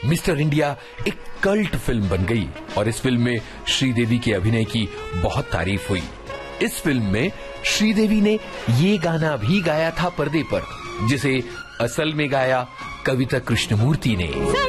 Mister India एक cult film बन गई और इस फिल्म में श्रीदेवी के अभिनय की बहुत तारीफ हुई। इस फिल्म में श्रीदेवी ने ये गाना भी गाया था पर्दे पर, जिसे असल में गाया कविता कृष्णमूर्ति ने।